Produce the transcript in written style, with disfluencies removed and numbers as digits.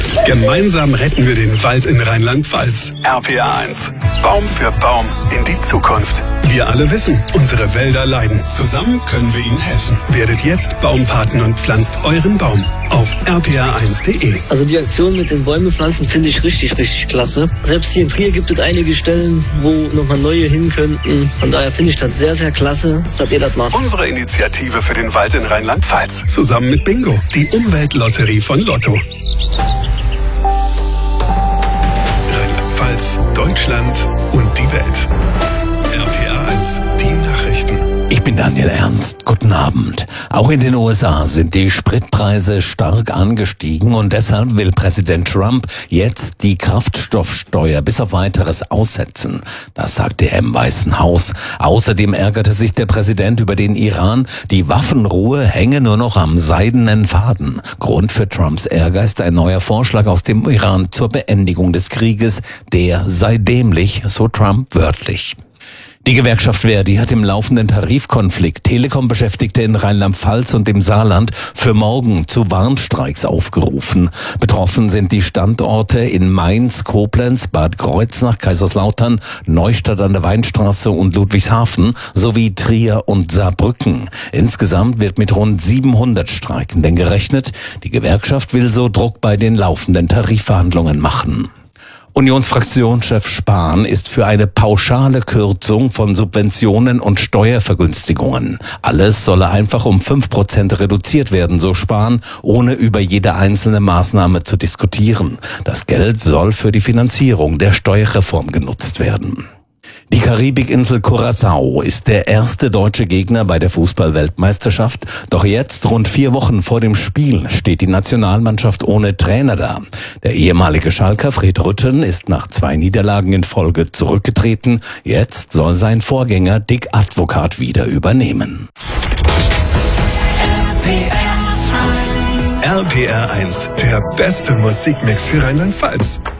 Gemeinsam retten wir den Wald in Rheinland-Pfalz. RPA1. Baum für Baum in die Zukunft. Wir alle wissen, unsere Wälder leiden. Zusammen können wir ihnen helfen. Werdet jetzt Baumpaten und pflanzt euren Baum auf rpa1.de. Also die Aktion mit den Bäume pflanzen finde ich richtig klasse. Selbst hier in Trier gibt es einige Stellen, wo nochmal neue hin könnten. Von daher finde ich das sehr klasse, dass ihr das macht. Unsere Initiative für den Wald in Rheinland-Pfalz. Zusammen mit Bingo, die Umweltlotterie von Lotto. Rheinland-Pfalz, Deutschland und die Welt. RPA1, die Nachrichten. Ich bin Daniel Ernst. Guten Abend. Auch in den USA sind die Spritpreise stark angestiegen und deshalb will Präsident Trump jetzt die Kraftstoffsteuer bis auf Weiteres aussetzen. Das sagte er im Weißen Haus. Außerdem ärgerte sich der Präsident über den Iran. Die Waffenruhe hänge nur noch am seidenen Faden. Grund für Trumps Ärger ist ein neuer Vorschlag aus dem Iran zur Beendigung des Krieges. Der sei dämlich, so Trump wörtlich. Die Gewerkschaft Verdi hat im laufenden Tarifkonflikt Telekom-Beschäftigte in Rheinland-Pfalz und im Saarland für morgen zu Warnstreiks aufgerufen. Betroffen sind die Standorte in Mainz, Koblenz, Bad Kreuznach, Kaiserslautern, Neustadt an der Weinstraße und Ludwigshafen sowie Trier und Saarbrücken. Insgesamt wird mit rund 700 Streikenden gerechnet. Die Gewerkschaft will so Druck bei den laufenden Tarifverhandlungen machen. Unionsfraktionschef Spahn ist für eine pauschale Kürzung von Subventionen und Steuervergünstigungen. Alles solle einfach um 5% reduziert werden, so Spahn, ohne über jede einzelne Maßnahme zu diskutieren. Das Geld soll für die Finanzierung der Steuerreform genutzt werden. Die Karibikinsel Curaçao ist der erste deutsche Gegner bei der Fußball-Weltmeisterschaft. Doch jetzt, rund 4 Wochen vor dem Spiel, steht die Nationalmannschaft ohne Trainer da. Der ehemalige Schalker Fred Rutten ist nach 2 Niederlagen in Folge zurückgetreten. Jetzt soll sein Vorgänger Dick Advokat wieder übernehmen. RPR1, der beste Musikmix für Rheinland-Pfalz.